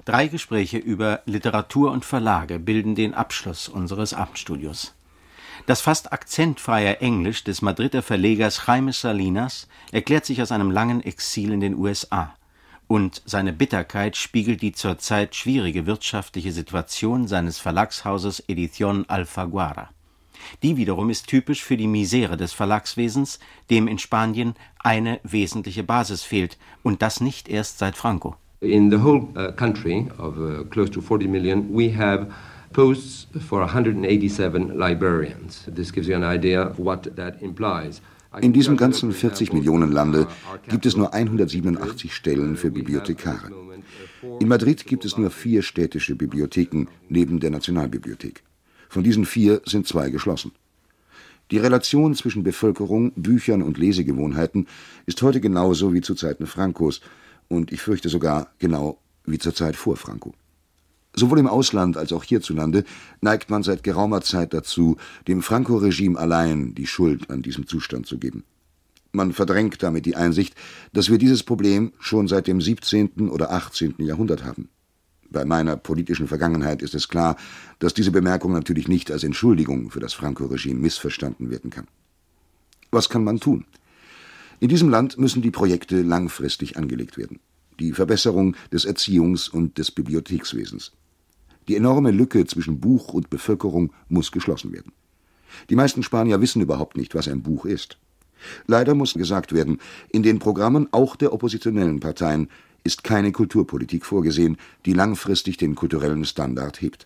3 Gespräche über Literatur und Verlage bilden den Abschluss unseres Abendstudios. Das fast akzentfreie Englisch des Madrider Verlegers Jaime Salinas erklärt sich aus einem langen Exil in den USA. Und seine Bitterkeit spiegelt die zurzeit schwierige wirtschaftliche Situation seines Verlagshauses Edición Alfaguara. Die wiederum ist typisch für die Misere des Verlagswesens, dem in Spanien eine wesentliche Basis fehlt, und das nicht erst seit Franco. In the whole country of close to 40 million, we have posts for 187 librarians. This gives you an idea of what that implies. In diesem ganzen 40 Millionen Lande gibt es nur 187 Stellen für Bibliothekare. In Madrid gibt es nur 4 städtische Bibliotheken neben der Nationalbibliothek. Von diesen 4 sind 2 geschlossen. Die Relation zwischen Bevölkerung, Büchern und Lesegewohnheiten ist heute genauso wie zu Zeiten Francos und ich fürchte sogar genau wie zur Zeit vor Franco. Sowohl im Ausland als auch hierzulande neigt man seit geraumer Zeit dazu, dem Franco-Regime allein die Schuld an diesem Zustand zu geben. Man verdrängt damit die Einsicht, dass wir dieses Problem schon seit dem 17. oder 18. Jahrhundert haben. Bei meiner politischen Vergangenheit ist es klar, dass diese Bemerkung natürlich nicht als Entschuldigung für das Franco-Regime missverstanden werden kann. Was kann man tun? In diesem Land müssen die Projekte langfristig angelegt werden. Die Verbesserung des Erziehungs- und des Bibliothekswesens. Die enorme Lücke zwischen Buch und Bevölkerung muss geschlossen werden. Die meisten Spanier wissen überhaupt nicht, was ein Buch ist. Leider muss gesagt werden, in den Programmen auch der oppositionellen Parteien ist keine Kulturpolitik vorgesehen, die langfristig den kulturellen Standard hebt.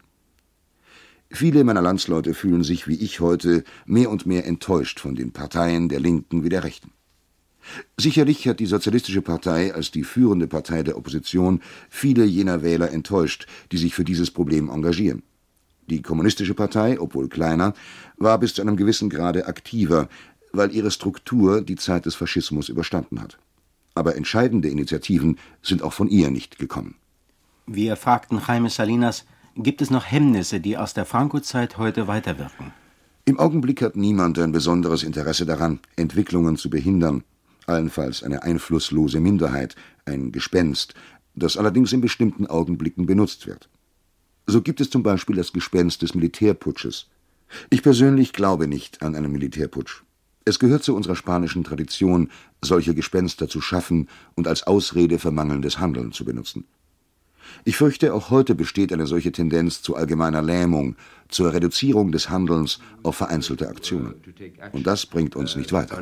Viele meiner Landsleute fühlen sich, wie ich heute, mehr und mehr enttäuscht von den Parteien der Linken wie der Rechten. Sicherlich hat die Sozialistische Partei als die führende Partei der Opposition viele jener Wähler enttäuscht, die sich für dieses Problem engagieren. Die Kommunistische Partei, obwohl kleiner, war bis zu einem gewissen Grade aktiver, weil ihre Struktur die Zeit des Faschismus überstanden hat. Aber entscheidende Initiativen sind auch von ihr nicht gekommen. Wir fragten Jaime Salinas, gibt es noch Hemmnisse, die aus der Franco-Zeit heute weiterwirken? Im Augenblick hat niemand ein besonderes Interesse daran, Entwicklungen zu behindern, allenfalls eine einflusslose Minderheit, ein Gespenst, das allerdings in bestimmten Augenblicken benutzt wird. So gibt es zum Beispiel das Gespenst des Militärputsches. Ich persönlich glaube nicht an einen Militärputsch. Es gehört zu unserer spanischen Tradition, solche Gespenster zu schaffen und als Ausrede für mangelndes Handeln zu benutzen. Ich fürchte, auch heute besteht eine solche Tendenz zu allgemeiner Lähmung, zur Reduzierung des Handelns auf vereinzelte Aktionen. Und das bringt uns nicht weiter.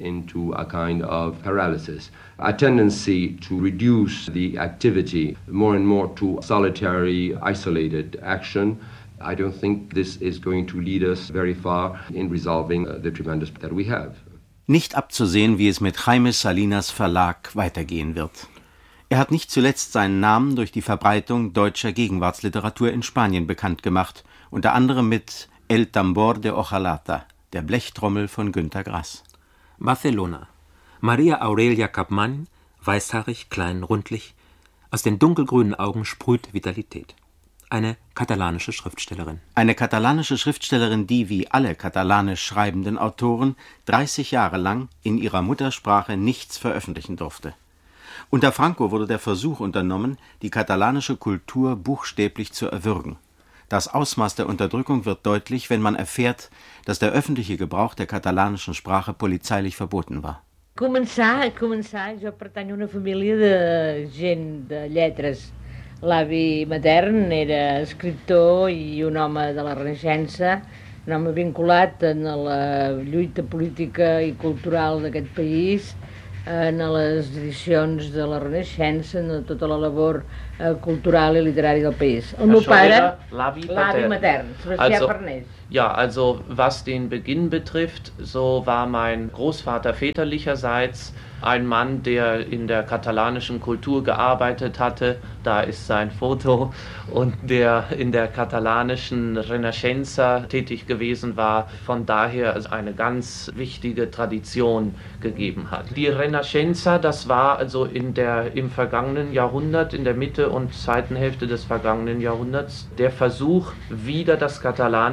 A tendency to reduce the activity more and more to solitary, isolated action. I don't think this is going to lead us very far in resolving the tremendous that we have. Nicht abzusehen, wie es mit Jaime Salinas Verlag weitergehen wird. Er hat nicht zuletzt seinen Namen durch die Verbreitung deutscher Gegenwartsliteratur in Spanien bekannt gemacht, unter anderem mit El Tambor de Hojalata, der Blechtrommel von Günter Grass. Barcelona. Maria Aurelia Capmany, weißhaarig, klein, rundlich. Aus den dunkelgrünen Augen sprüht Vitalität. Eine katalanische Schriftstellerin. Eine katalanische Schriftstellerin, die, wie alle katalanisch schreibenden Autoren, 30 Jahre lang in ihrer Muttersprache nichts veröffentlichen durfte. Unter Franco wurde der Versuch unternommen, die katalanische Kultur buchstäblich zu erwürgen. Das Ausmaß der Unterdrückung wird deutlich, wenn man erfährt, dass der öffentliche Gebrauch der katalanischen Sprache polizeilich verboten war. Començar, jo pertanyo a una família de gent de lletres. L'avi matern era escriptor i un home de la Renaixença, un home vinculat en la lluita política i cultural d'aquest país, en les edicions de la Renaixença, en tota la labor cultural i literària del país. El meu pare, l'avi matern, Sebastià Farnés. Ja, also was den Beginn betrifft, so war mein Großvater väterlicherseits ein Mann, der in der katalanischen Kultur gearbeitet hatte, da ist sein Foto, und der in der katalanischen Renaixença tätig gewesen war, von daher eine ganz wichtige Tradition gegeben hat. Die Renaixença, das war also im vergangenen Jahrhundert, in der Mitte und zweiten Hälfte des vergangenen Jahrhunderts, der Versuch, wieder das Katalanische zu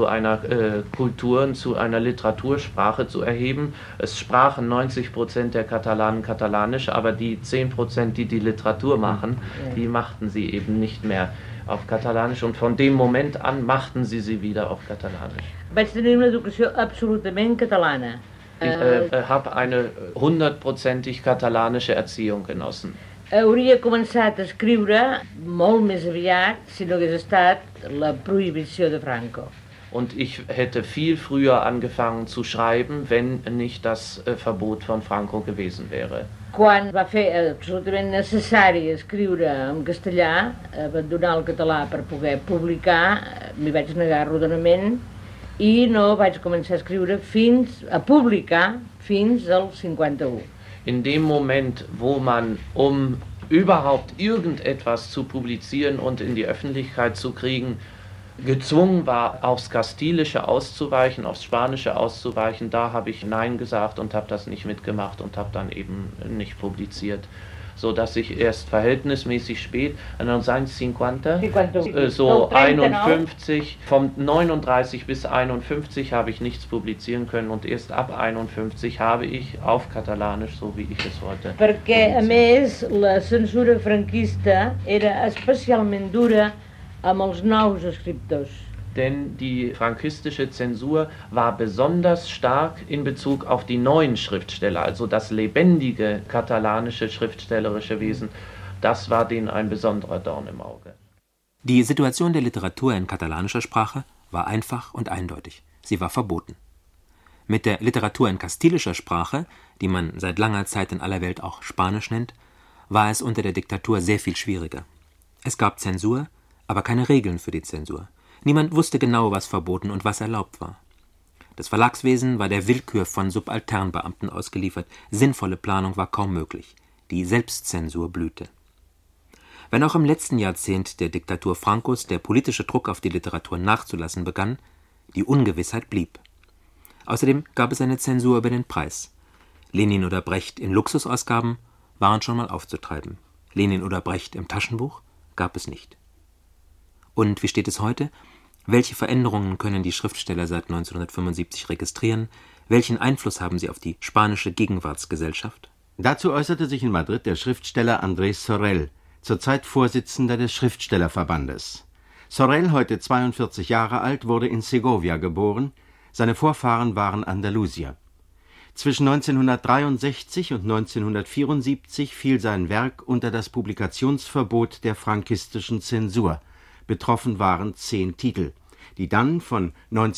zu einer Kultur und zu einer Literatursprache zu erheben. Es sprachen 90% der Katalanen Katalanisch, aber die 10%, die die Literatur machen, die machten sie eben nicht mehr auf Katalanisch, und von dem Moment an machten sie wieder auf Katalanisch. Vaig tenir una educació absolutament catalana. Ich habe eine 100%ig katalanische Erziehung genossen. Hauria començat a escriure molt més aviat si no hagués estat la prohibició de Franco. Und ich hätte viel früher angefangen zu schreiben, wenn nicht das Verbot von Franco gewesen wäre. Quan va fer absolutament necessari escriure en castellà, abandonar el català per poder publicar, m'hi vaig negar rodonament i no vaig començar a escriure a publicar fins al 51. In dem Moment, wo man, um überhaupt irgendetwas zu publizieren und in die Öffentlichkeit zu kriegen, gezwungen war, aufs Kastilische auszuweichen, aufs Spanische auszuweichen, da habe ich Nein gesagt und habe das nicht mitgemacht und habe dann eben nicht publiziert. So dass ich erst verhältnismäßig spät, en els anys 50, so 51, vom 39 bis 51 habe ich nichts publizieren können, und erst ab 51 habe ich auf Katalanisch, so wie ich es heute. Perquè, a més, la censura franquista era especialment dura amb els nous escriptors. Denn die frankistische Zensur war besonders stark in Bezug auf die neuen Schriftsteller, also das lebendige katalanische schriftstellerische Wesen. Das war denen ein besonderer Dorn im Auge. Die Situation der Literatur in katalanischer Sprache war einfach und eindeutig. Sie war verboten. Mit der Literatur in kastilischer Sprache, die man seit langer Zeit in aller Welt auch Spanisch nennt, war es unter der Diktatur sehr viel schwieriger. Es gab Zensur, aber keine Regeln für die Zensur. Niemand wusste genau, was verboten und was erlaubt war. Das Verlagswesen war der Willkür von Subalternbeamten ausgeliefert. Sinnvolle Planung war kaum möglich. Die Selbstzensur blühte. Wenn auch im letzten Jahrzehnt der Diktatur Francos der politische Druck auf die Literatur nachzulassen begann, die Ungewissheit blieb. Außerdem gab es eine Zensur über den Preis. Lenin oder Brecht in Luxusausgaben waren schon mal aufzutreiben. Lenin oder Brecht im Taschenbuch gab es nicht. Und wie steht es heute? Welche Veränderungen können die Schriftsteller seit 1975 registrieren? Welchen Einfluss haben sie auf die spanische Gegenwartsgesellschaft? Dazu äußerte sich in Madrid der Schriftsteller Andrés Sorel, zurzeit Vorsitzender des Schriftstellerverbandes. Sorel, heute 42 Jahre alt, wurde in Segovia geboren. Seine Vorfahren waren Andalusier. Zwischen 1963 und 1974 fiel sein Werk unter das Publikationsverbot der frankistischen Zensur. Betroffen waren 10 Titel, die dann von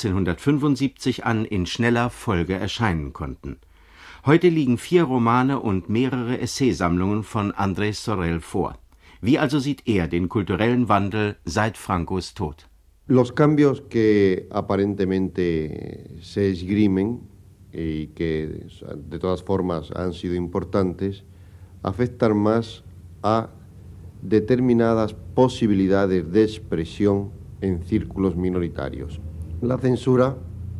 1975 an in schneller Folge erscheinen konnten. Heute liegen 4 Romane und mehrere Essaysammlungen von Andrés Sorel vor. Wie also sieht er den kulturellen Wandel seit Francos Tod? Los cambios que aparentemente se esgrimen y que de todas formas han sido importantes afectan más a determinadas posibilidades de expresión en círculos minoritarios. La censura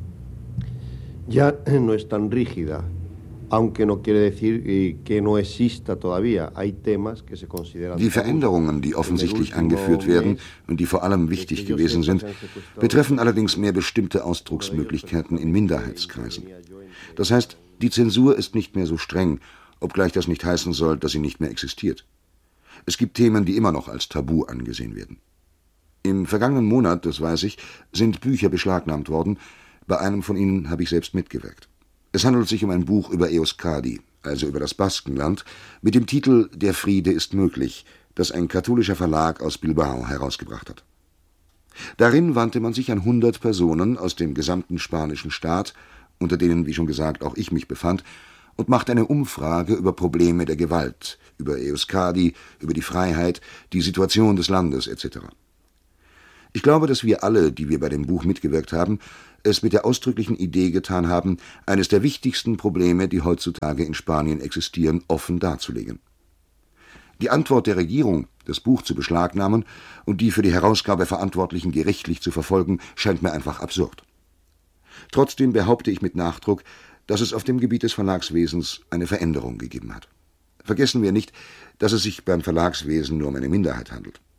ya no es tan rígida, aunque no quiere decir que no exista todavía. Hay temas que se consideran. Die Veränderungen, die offensichtlich angeführt werden und die vor allem wichtig gewesen sind, betreffen allerdings mehr bestimmte Ausdrucksmöglichkeiten in Minderheitskreisen. Das heißt, die Zensur ist nicht mehr so streng, obgleich das nicht heißen soll, dass sie nicht mehr existiert. Es gibt Themen, die immer noch als Tabu angesehen werden. Im vergangenen Monat, das weiß ich, sind Bücher beschlagnahmt worden. Bei einem von ihnen habe ich selbst mitgewirkt. Es handelt sich um ein Buch über Euskadi, also über das Baskenland, mit dem Titel »Der Friede ist möglich«, das ein katholischer Verlag aus Bilbao herausgebracht hat. Darin wandte man sich an 100 Personen aus dem gesamten spanischen Staat, unter denen, wie schon gesagt, auch ich mich befand, und macht eine Umfrage über Probleme der Gewalt, über Euskadi, über die Freiheit, die Situation des Landes etc. Ich glaube, dass wir alle, die wir bei dem Buch mitgewirkt haben, es mit der ausdrücklichen Idee getan haben, eines der wichtigsten Probleme, die heutzutage in Spanien existieren, offen darzulegen. Die Antwort der Regierung, das Buch zu beschlagnahmen und die für die Herausgabe Verantwortlichen gerichtlich zu verfolgen, scheint mir einfach absurd. Trotzdem behaupte ich mit Nachdruck, dass es auf dem Gebiet des Verlagswesens eine Veränderung gegeben hat. Vergessen wir nicht, dass es sich beim Verlagswesen nur um eine Minderheit handelt.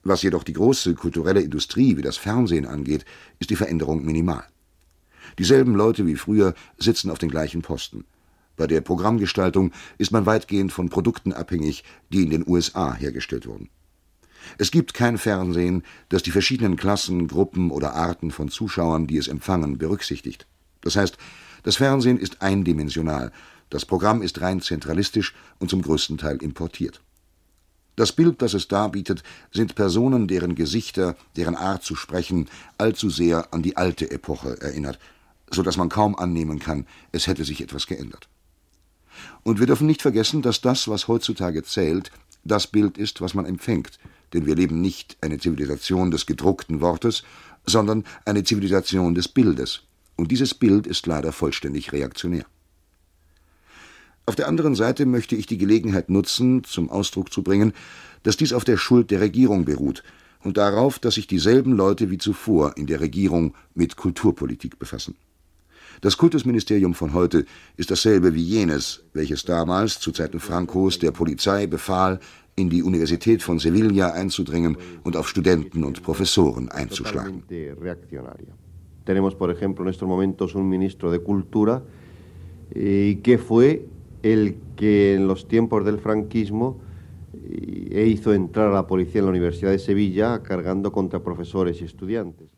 Was jedoch die große kulturelle Industrie wie das Fernsehen angeht, ist die Veränderung minimal. Dieselben Leute wie früher sitzen auf den gleichen Posten. Bei der Programmgestaltung ist man weitgehend von Produkten abhängig, die in den USA hergestellt wurden. Es gibt kein Fernsehen, das die verschiedenen Klassen, Gruppen oder Arten von Zuschauern, die es empfangen, berücksichtigt. Das heißt, das Fernsehen ist eindimensional, das Programm ist rein zentralistisch und zum größten Teil importiert. Das Bild, das es darbietet, sind Personen, deren Gesichter, deren Art zu sprechen allzu sehr an die alte Epoche erinnert, so dass man kaum annehmen kann, es hätte sich etwas geändert. Und wir dürfen nicht vergessen, dass das, was heutzutage zählt, das Bild ist, was man empfängt, denn wir leben nicht eine Zivilisation des gedruckten Wortes, sondern eine Zivilisation des Bildes, und dieses Bild ist leider vollständig reaktionär. Auf der anderen Seite möchte ich die Gelegenheit nutzen, zum Ausdruck zu bringen, dass dies auf der Schuld der Regierung beruht und darauf, dass sich dieselben Leute wie zuvor in der Regierung mit Kulturpolitik befassen. Das Kultusministerium von heute ist dasselbe wie jenes, welches damals zu Zeiten Francos der Polizei befahl, in die Universität von Sevilla einzudringen und auf Studenten und Professoren einzuschlagen. Tenemos, por ejemplo, en estos momentos un ministro de Cultura que fue el que en los tiempos del franquismo hizo entrar a la policía en la Universidad de Sevilla cargando contra profesores y estudiantes.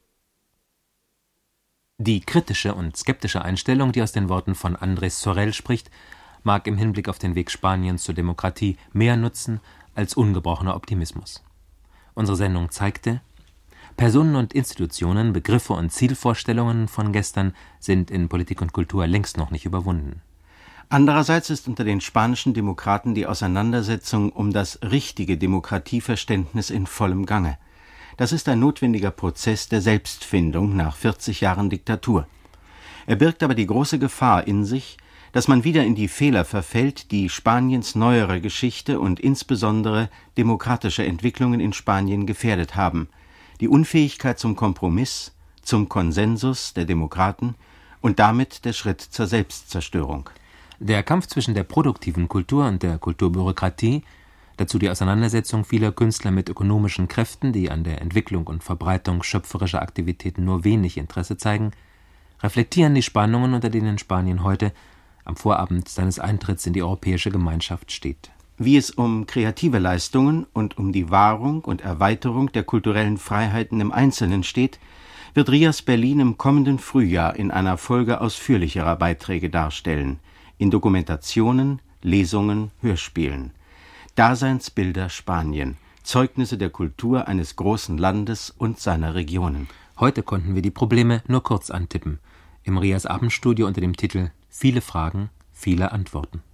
Die kritische und skeptische Einstellung, die aus den Worten von Andrés Sorel spricht, mag im Hinblick auf den Weg Spaniens zur Demokratie mehr nutzen als ungebrochener Optimismus. Unsere Sendung zeigte, Personen und Institutionen, Begriffe und Zielvorstellungen von gestern sind in Politik und Kultur längst noch nicht überwunden. Andererseits ist unter den spanischen Demokraten die Auseinandersetzung um das richtige Demokratieverständnis in vollem Gange. Das ist ein notwendiger Prozess der Selbstfindung nach 40 Jahren Diktatur. Er birgt aber die große Gefahr in sich, dass man wieder in die Fehler verfällt, die Spaniens neuere Geschichte und insbesondere demokratische Entwicklungen in Spanien gefährdet haben. Die Unfähigkeit zum Kompromiss, zum Konsensus der Demokraten und damit der Schritt zur Selbstzerstörung. Der Kampf zwischen der produktiven Kultur und der Kulturbürokratie, dazu die Auseinandersetzung vieler Künstler mit ökonomischen Kräften, die an der Entwicklung und Verbreitung schöpferischer Aktivitäten nur wenig Interesse zeigen, reflektieren die Spannungen, unter denen Spanien heute am Vorabend seines Eintritts in die Europäische Gemeinschaft steht. Wie es um kreative Leistungen und um die Wahrung und Erweiterung der kulturellen Freiheiten im Einzelnen steht, wird RIAS Berlin im kommenden Frühjahr in einer Folge ausführlicherer Beiträge darstellen, in Dokumentationen, Lesungen, Hörspielen. Daseinsbilder Spanien, Zeugnisse der Kultur eines großen Landes und seiner Regionen. Heute konnten wir die Probleme nur kurz antippen, im RIAS Abendstudio unter dem Titel »Viele Fragen, viele Antworten«.